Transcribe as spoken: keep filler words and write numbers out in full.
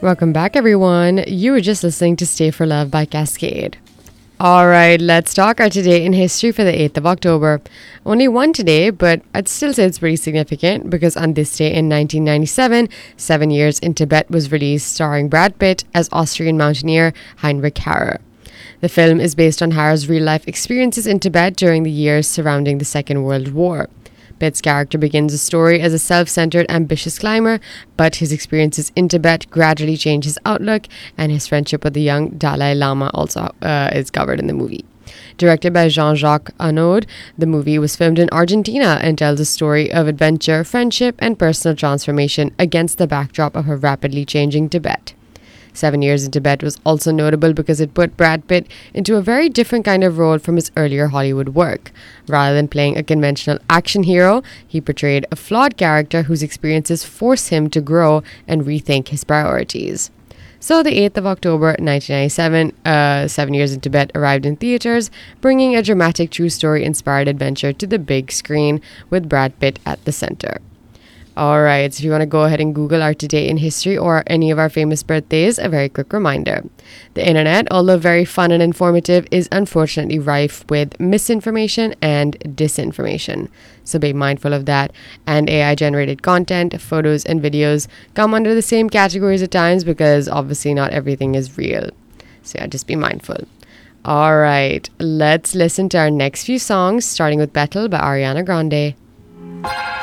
Welcome back, everyone. You were just listening to Stay for Love by Cascade. All right, let's talk our today in history for the eighth of October. Only one today, but I'd still say it's pretty significant because on this day in nineteen ninety-seven, Seven Years in Tibet was released, starring Brad Pitt as Austrian mountaineer Heinrich Harrer. The film is based on Harrer's real-life experiences in Tibet during the years surrounding the Second World War. Pitt's character begins the story as a self-centered, ambitious climber, but his experiences in Tibet gradually change his outlook, and his friendship with the young Dalai Lama also uh, is covered in the movie. Directed by Jean-Jacques Annaud, the movie was filmed in Argentina and tells a story of adventure, friendship, and personal transformation against the backdrop of a rapidly changing Tibet. Seven Years in Tibet was also notable because it put Brad Pitt into a very different kind of role from his earlier Hollywood work. Rather than playing a conventional action hero, he portrayed a flawed character whose experiences force him to grow and rethink his priorities. So the eighth of October nineteen ninety-seven, uh, Seven Years in Tibet arrived in theaters, bringing a dramatic true story-inspired adventure to the big screen with Brad Pitt at the center. Alright, so if you want to go ahead and Google our Today in History or any of our famous birthdays, a very quick reminder. The internet, although very fun and informative, is unfortunately rife with misinformation and disinformation. So be mindful of that. And A I-generated content, photos, and videos come under the same categories at times because obviously not everything is real. So yeah, just be mindful. Alright, let's listen to our next few songs, starting with Battle by Ariana Grande.